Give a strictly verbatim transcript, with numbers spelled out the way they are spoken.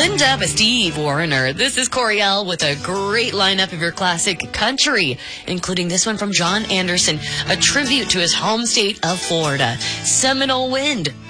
Linda by Steve Wariner. This is Coriel with a great lineup of your classic country, including this one from John Anderson, a tribute to his home state of Florida, Seminole Wind.